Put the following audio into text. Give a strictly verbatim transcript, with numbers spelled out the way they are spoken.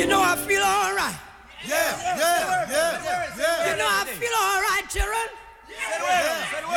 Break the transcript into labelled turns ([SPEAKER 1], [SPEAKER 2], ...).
[SPEAKER 1] You know I feel all right.
[SPEAKER 2] Yeah, yeah, yeah, yeah.
[SPEAKER 1] You know I feel all right, children.
[SPEAKER 2] Yeah.